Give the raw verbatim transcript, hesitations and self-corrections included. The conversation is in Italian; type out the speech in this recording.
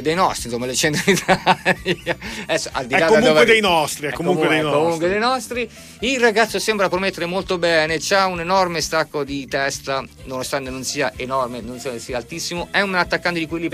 dei nostri, insomma, leggenda d'Italia. Adesso, al di là è comunque dove... dei nostri, è, è comunque, comunque, dei, nostri. comunque dei nostri. Il ragazzo sembra promettere molto bene, c'ha un enorme stacco di testa, nonostante non sia enorme, non sia altissimo, è un attaccante di quelli